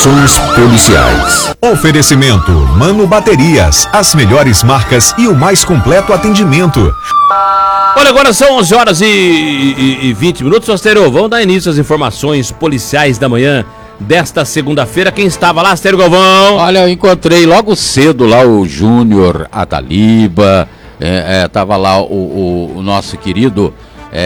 Informações policiais. Oferecimento Mano Baterias, as melhores marcas e o mais completo atendimento. Olha, agora são 11 horas e 20 minutos, Astério. Vamos dar início às informações policiais da manhã desta segunda-feira. Quem estava lá, Astério Galvão? Olha, eu encontrei logo cedo lá o Júnior Ataliba, tava lá o nosso querido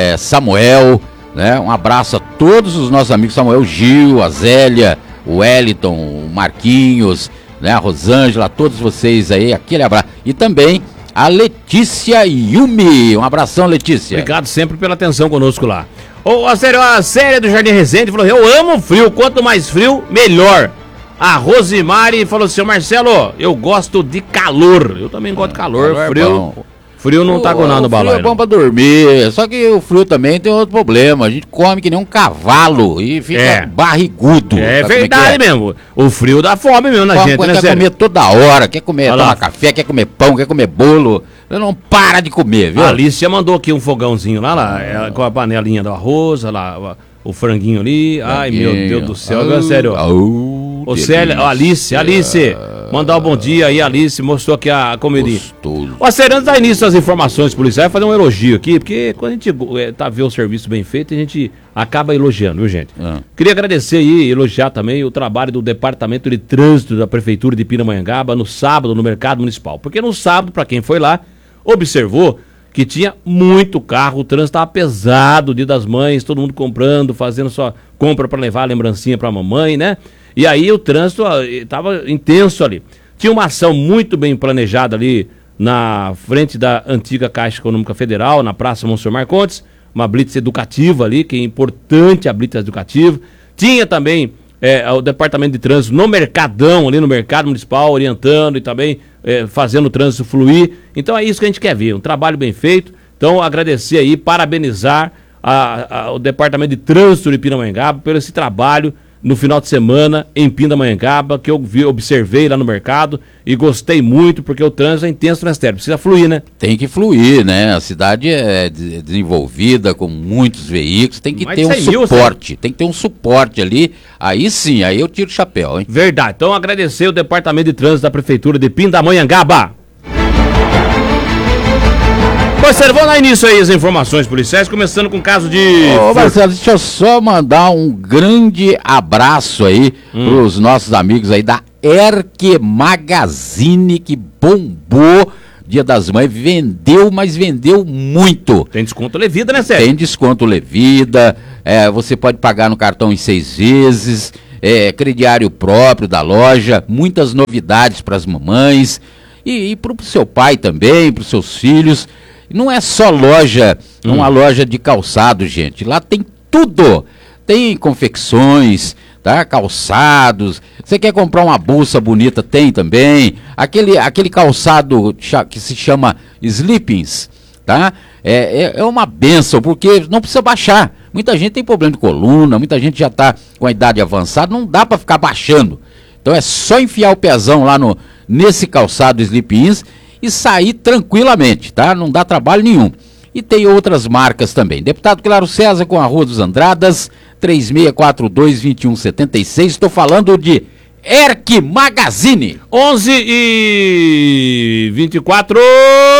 Samuel, né? Um abraço a todos os nossos amigos, Samuel, Gil, a Zélia, o Wellington, o Marquinhos, né? A Rosângela, a todos vocês aí, aquele abraço. E também a Letícia Yumi. Um abração, Letícia. Obrigado sempre pela atenção conosco lá. A série do Jardim Resende falou: eu amo frio, quanto mais frio, melhor. A Rosimari falou assim: Marcelo, eu gosto de calor. Eu também gosto de calor, frio. Frio não tá com nada no balão. Frio é bom pra dormir, só que o frio também tem outro problema. A gente come que nem um cavalo e fica barrigudo. É verdade mesmo. O frio dá fome mesmo na gente, né, quer comer toda hora, quer comer tomar café, quer comer pão, quer comer bolo. Não para de comer, viu? A Alicia mandou aqui um fogãozinho lá, com a panelinha do arroz, lá, o franguinho ali. Ai, meu Deus do céu, sério. Ô, Célia, Alice, mandar um bom dia aí, Alice, mostrou aqui a comidinha. Ó, Sério, antes da início das informações policiais, fazer um elogio aqui, porque quando a gente vê o serviço bem feito, a gente acaba elogiando, viu, gente? Queria agradecer e elogiar também o trabalho do Departamento de Trânsito da Prefeitura de Pindamonhangaba no sábado, no Mercado Municipal. Porque no sábado, para quem foi lá, observou que tinha muito carro, o trânsito estava pesado, Dia das Mães, todo mundo comprando, fazendo sua compra para levar a lembrancinha para a mamãe, né? E aí o trânsito estava intenso ali. Tinha uma ação muito bem planejada ali na frente da antiga Caixa Econômica Federal, na Praça Monsenhor Marcondes, uma blitz educativa ali, que é importante a blitz educativa. Tinha também o Departamento de Trânsito no Mercadão, ali no Mercado Municipal, orientando e também fazendo o trânsito fluir. Então é isso que a gente quer ver, um trabalho bem feito. Então agradecer aí, parabenizar o Departamento de Trânsito de Pindamonhangaba por esse trabalho no final de semana em Pindamonhangaba, que eu observei lá no mercado e gostei muito, porque o trânsito é intenso na cidade, precisa fluir, né? Tem que fluir, né? A cidade é desenvolvida com muitos veículos, tem que ter um suporte, tem que ter um suporte ali, aí sim, aí eu tiro o chapéu, hein? Verdade, então agradecer o Departamento de Trânsito da Prefeitura de Pindamonhangaba. Marcelo, vamos dar início aí às informações policiais, começando com o caso de... Ô Marcelo, deixa eu só mandar um grande abraço aí pros nossos amigos aí da Erque Magazine, que bombou Dia das Mães, vendeu, mas vendeu muito. Tem desconto Levida, né, Sérgio? Tem desconto Levida, você pode pagar no cartão em 6 vezes, crediário próprio da loja, muitas novidades para as mamães e para o seu pai também, para os seus filhos. Não é só loja, uma loja de calçado, gente. Lá tem tudo. Tem confecções, tá? Calçados. Você quer comprar uma bolsa bonita? Tem também. Aquele calçado que se chama sleepings, tá? É uma bênção, porque não precisa baixar. Muita gente tem problema de coluna, muita gente já está com a idade avançada, não dá para ficar baixando. Então é só enfiar o pezão lá nesse calçado sleepings e sair tranquilamente, tá? Não dá trabalho nenhum. E tem outras marcas também. Deputado Claro César com a Rua dos Andradas, 3642-2176. Estou falando de Erque Magazine. 11h24.